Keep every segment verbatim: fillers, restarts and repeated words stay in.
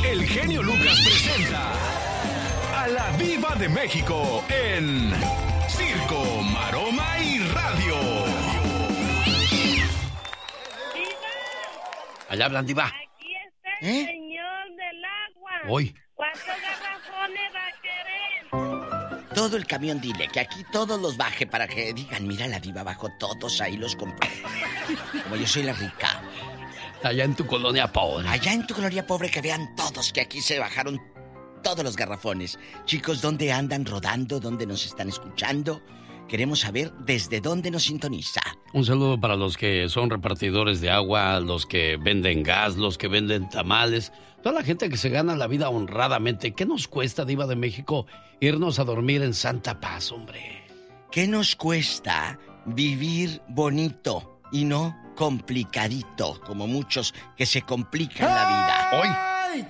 el genio Lucas presenta a la Diva de México en Circo, Maroma y Radio. Allá hablan, Diva. Aquí está el ¿Eh? señor del agua. Hoy. ¿Cuántos garrafones va a querer? Todo el camión, dile que aquí todos los baje para que digan, mira, la Diva bajó todos, ahí los compró. Como yo soy la rica. Allá en tu colonia pobre. Allá en tu colonia pobre que vean todos que aquí se bajaron todos los garrafones. Chicos, ¿dónde andan rodando? ¿Dónde nos están escuchando? Queremos saber desde dónde nos sintoniza. Un saludo para los que son repartidores de agua, los que venden gas, los que venden tamales, toda la gente que se gana la vida honradamente. ¿Qué nos cuesta, Diva de México, irnos a dormir en santa paz, hombre? ¿Qué nos cuesta vivir bonito y no complicadito, como muchos que se complican la vida? Hoy. ¡Ay,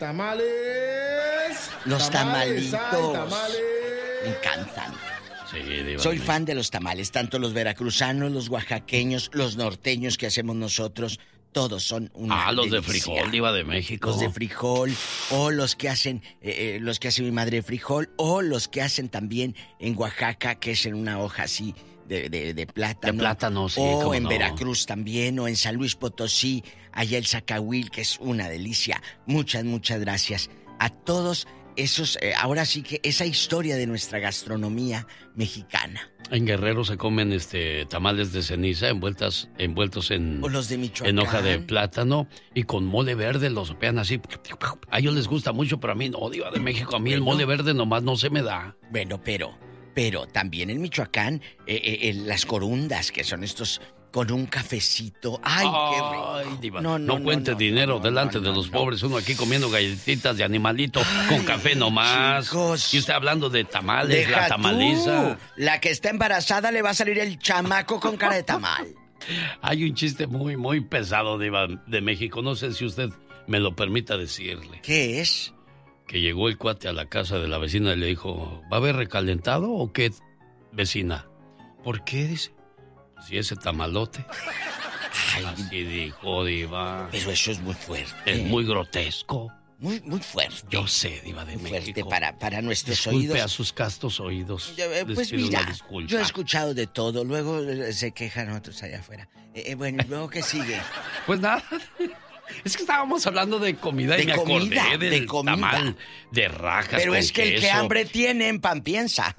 tamales! Los tamales, tamalitos. ay, tamales. Me encantan. Sí, Diva. Soy fan de los tamales, tanto los veracruzanos, los oaxaqueños, los norteños que hacemos nosotros, todos son una Ah, los delicia. de frijol, Diva de México. Los de frijol, o los que hacen, eh, eh, los que hace mi madre de frijol, o los que hacen también en Oaxaca, que es en una hoja así de, de, de plátano. De plátano, sí, O cómo en no. Veracruz también, o en San Luis Potosí, allá el zacahuil, que es una delicia. Muchas, muchas gracias a todos esos, eh, ahora sí que esa historia de nuestra gastronomía mexicana. En Guerrero se comen este tamales de ceniza envueltas, envueltos en, O los de Michoacán. en hoja de plátano y con mole verde, los sopean así. A ellos les gusta mucho, pero a mí no, Diva de México. A mí el Bueno. mole verde nomás no se me da. Bueno, pero, pero también en Michoacán, eh, eh, eh, las corundas, que son estos con un cafecito. ¡Ay, qué rico! Ay, Diva, No, no, no, cuente no, dinero no, delante no, de no, los no. pobres. Uno aquí comiendo galletitas de animalito con café nomás. chicos. Y usted hablando de tamales, Deja la tamaliza. tú. La que está embarazada le va a salir el chamaco con cara de tamal. Hay un chiste muy, muy pesado, Diva de México. No sé si usted me lo permita decirle. ¿Qué es? Que llegó el cuate a la casa de la vecina y le dijo, ¿va a haber recalentado o qué, vecina? ¿Por qué? Dice, si ese tamalote. Ay, Así dijo, Diva. pero eso es muy fuerte. Es muy grotesco. Muy, muy fuerte. Yo sé, Diva de Muy México. fuerte para, para nuestros Disculpe oídos. a sus castos oídos. Yo, eh, Les pues pido una mira, disculpa. yo he escuchado de todo, luego eh, se quejan otros allá afuera. Eh, eh, bueno, ¿y luego qué sigue? Pues nada. Es que estábamos hablando de comida y De me comida, acordé del de comida. tamal de rajas Pero con es que el que queso. hambre tiene, en pan piensa.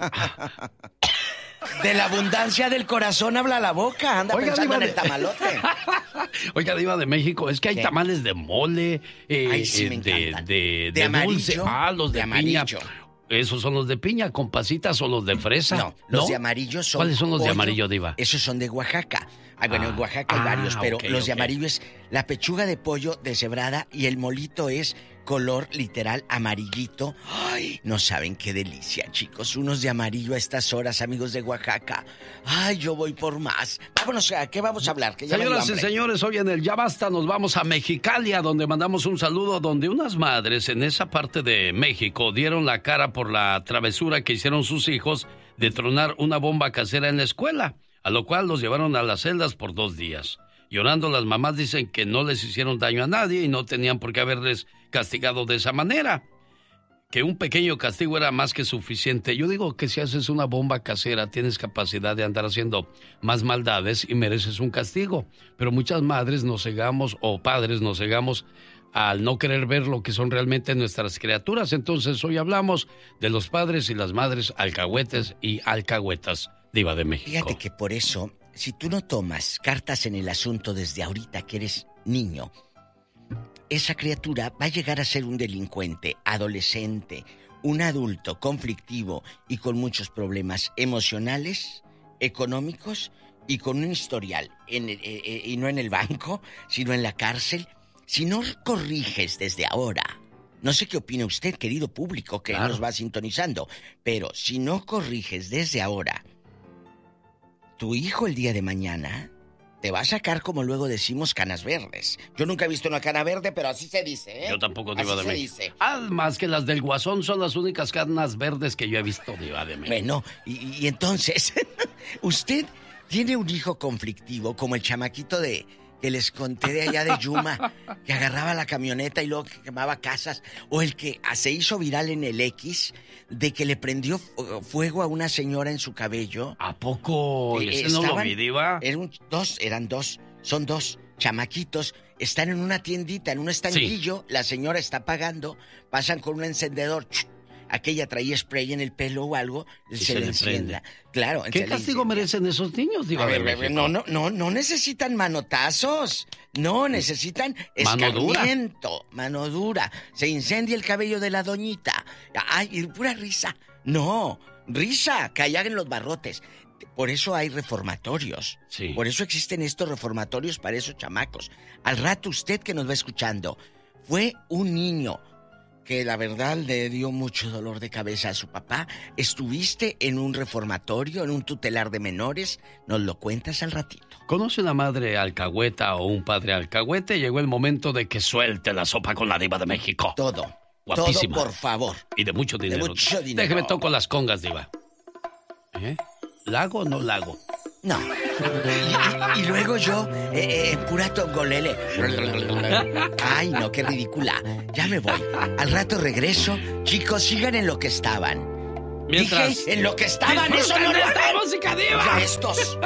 De la abundancia del corazón habla la boca. Anda Oiga, pensando Diva en el de- tamalote. Oiga, Diva de México, es que hay ¿Qué? tamales de mole, eh, Ay, sí, eh, me de, encantan. de, De de amarillo, dulce. Ah, los de, de piña. amarillo. ¿Esos son los de piña con pasitas o los de fresa? No, los de amarillo son... ¿Cuáles son los de pollo. amarillo, Diva? Esos son de Oaxaca. Ay, bueno, Ah, en Oaxaca hay ah, varios, pero ok, los de ok. amarillo es la pechuga de pollo deshebrada y el molito es color literal amarillito. Ay, no saben qué delicia, chicos. Unos de amarillo a estas horas, amigos de Oaxaca. Ay, yo voy por más. Vámonos, ¿a qué vamos a hablar? Que ya me dio Señoras y hambre. señores, hoy en el Ya Basta nos vamos a Mexicalia, donde mandamos un saludo, donde unas madres en esa parte de México dieron la cara por la travesura que hicieron sus hijos de tronar una bomba casera en la escuela, a lo cual los llevaron a las celdas por dos días. Llorando, las mamás dicen que no les hicieron daño a nadie y no tenían por qué haberles castigado de esa manera, que un pequeño castigo era más que suficiente. Yo digo que si haces una bomba casera tienes capacidad de andar haciendo más maldades y mereces un castigo, pero muchas madres nos cegamos o padres nos cegamos al no querer ver lo que son realmente nuestras criaturas. Entonces hoy hablamos de los padres y las madres alcahuetes y alcahuetas, Diva de México. Fíjate que por eso, si tú no tomas cartas en el asunto desde ahorita que eres niño, esa criatura va a llegar a ser un delincuente, adolescente, un adulto conflictivo y con muchos problemas emocionales, económicos y con un historial, en, eh, eh, y no en el banco, sino en la cárcel. Si no corriges desde ahora, no sé qué opina usted, querido público, que Claro. nos va sintonizando, pero si no corriges desde ahora, tu hijo el día de mañana te va a sacar, como luego decimos, canas verdes. Yo nunca he visto una cana verde, pero así se dice, ¿eh? Yo tampoco, Diva Así de se México. dice. Ah, más que las del Guasón son las únicas canas verdes que yo he visto, Diva de México. Bueno, y, y entonces, usted tiene un hijo conflictivo, como el chamaquito de que les conté de allá de Yuma, que agarraba la camioneta y luego que quemaba casas, o el que se hizo viral en el X, de que le prendió fuego a una señora en su cabello. ¿A poco? Eh, ¿Ese no lo vi, Diva? Eran dos, eran dos, son dos chamaquitos, están en una tiendita, en un estanquillo, sí. La señora está pagando, pasan con un encendedor, ¡chup! Aquella traía spray en el pelo o algo, se, se le encienda. Claro. ¿Qué castigo merecen esos niños, Diva? A ver, ver, no, no, no, no necesitan manotazos. No, necesitan mano escarmiento. Dura. Mano dura. Se incendia el cabello de la doñita. Ay, y pura risa. No, risa, que allá en los barrotes. Por eso hay reformatorios. Sí. Por eso existen estos reformatorios para esos chamacos. Al rato usted que nos va escuchando, fue un niño que la verdad le dio mucho dolor de cabeza a su papá. ¿Estuviste en un reformatorio, en un tutelar de menores? Nos lo cuentas al ratito. ¿Conoce una madre alcahueta o un padre alcahuete? Llegó el momento de que suelte la sopa con la Diva de México. Todo. Guapísima. Todo, por favor. Y de mucho dinero. De mucho dinero. Déjeme toco las congas, Diva. ¿Eh? ¿Lago o no lago? No. Y, y, y luego yo, eh, eh, pura tongolele. Ay, no, qué ridícula. Ya me voy. Al rato regreso. Chicos, sigan en lo que estaban. Mientras... Dije, en lo que estaban, eso no ¡Disfruten lo esta hagan. música, Diva! Ya estos.